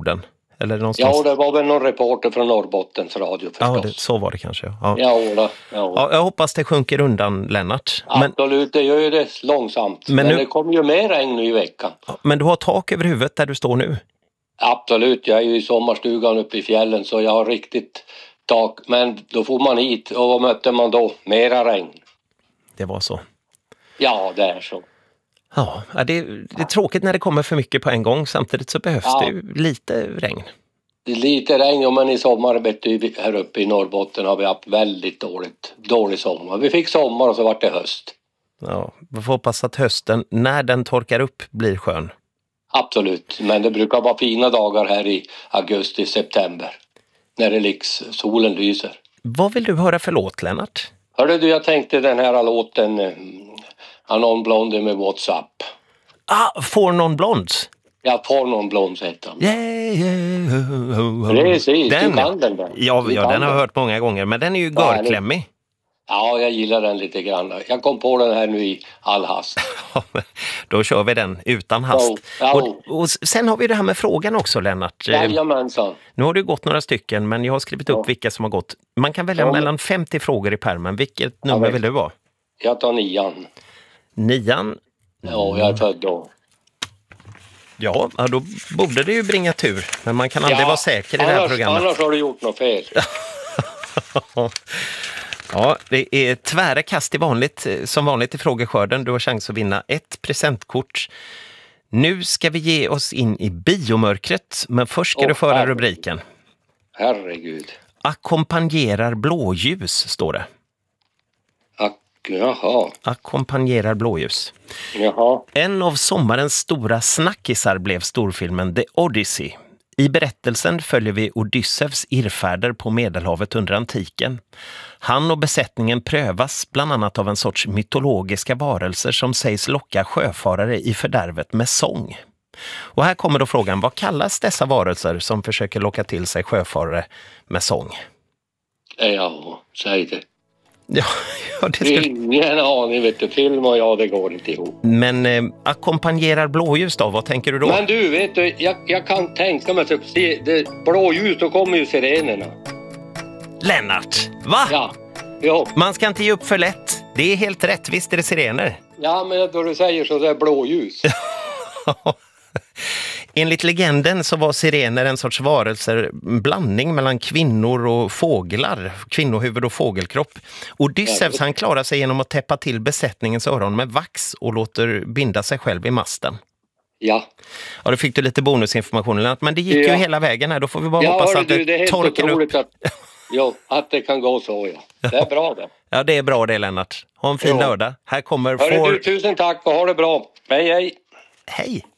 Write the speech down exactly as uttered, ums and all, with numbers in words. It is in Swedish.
jorden? Eller någonstans? Ja, det var väl någon reporter från Norrbottens radio förstås. Ja, det, så var det kanske. Ja. Ja, då, ja. Ja, jag hoppas det sjunker undan, Lennart. Men, absolut, det gör ju det långsamt. Men, men nu, det kommer ju mer regn nu i veckan. Men du har tak över huvudet där du står nu? Absolut, jag är ju i sommarstugan uppe i fjällen så jag har riktigt tak. Men då får man hit och vad mötte man då? Mera regn. Det var så. Ja, det är så. Ja, det, det är tråkigt när det kommer för mycket på en gång. Samtidigt så behövs ja. det ju lite regn. Det är lite regn, men i sommar här uppe i Norrbotten har vi haft väldigt dåligt, dålig sommar. Vi fick sommar och så var det höst. Ja, vi får hoppas att hösten, när den torkar upp, blir skön. Absolut, men det brukar vara fina dagar här i augusti, september. När det liksom solen lyser. Vad vill du höra för låt, Lennart? Hörde du, jag tänkte den här låten Anon Blonde med WhatsApp. Ah, For Non Blondes. Ja, For Non Blondes heter den. Yeah, yeah, oh, oh, oh. Precis, den, du kan den där. Ja, ja den har jag hört många gånger, men den är ju görklämmig. Ja, jag gillar den lite grann. Jag kom på den här nu i all hast. Då kör vi den utan hast. Oh, oh. Och, och sen har vi det här med frågan också, Lennart. Jajamensan. Nu har det gått några stycken, men jag har skrivit upp oh. vilka som har gått. Man kan välja oh. mellan femtio frågor i pärmen. Vilket nummer ja, vill du vara? Jag tar nian. Nian? Ja, jag är född då. Ja, då borde det ju bringa tur. Men man kan aldrig ja, vara säker i annars, det här programmet. Annars har du gjort något fel. Ja, det är tvära kast i vanligt, som vanligt i frågeskörden. Du har chans att vinna ett presentkort. Nu ska vi ge oss in i biomörkret, men först ska oh, du föra herregud. rubriken. Herregud. Ackompanjerar blåljus, står det. Ak- Jaha. Ackompanjerar blåljus. Jaha. En av sommarens stora snackisar blev storfilmen The Odyssey. I berättelsen följer vi Odysseus irrfärder på Medelhavet under antiken. Han och besättningen prövas bland annat av en sorts mytologiska varelser som sägs locka sjöfarare i fördärvet med sång. Och här kommer då frågan, vad kallas dessa varelser som försöker locka till sig sjöfarare med sång? Ja, säg det. Ja, ja, det skulle... Ingen aning, vet du, film och ja, det går inte ihop. Men eh, ackompanjerar blåljus då, vad tänker du då? Men du, vet du, jag, jag kan tänka mig att se det blåljus, då kommer ju sirenerna. Lennart, va? Ja, jo. Man ska inte ge upp för lätt. Det är helt rätt, visst är det sirener? Ja, men då du säger så, det är blåljus. Enligt legenden så var sirener en sorts varelser, en blandning mellan kvinnor och fåglar, kvinnohuvud och fågelkropp. Odysseus han klarar sig genom att täppa till besättningens öron med vax och låter binda sig själv i masten. Ja. Ja, då fick du lite bonusinformation, men det gick ja. ju hela vägen här. Då får vi bara ja, hoppas att du, det, det är torkar upp. Att, jo, att det kan gå så, ja. Det är bra det. Ja, det är bra det, Lennart. Ha en fin jo. lördag. Här kommer... Hörru, for... du, tusen tack och ha det bra. Hej, hej. Hej.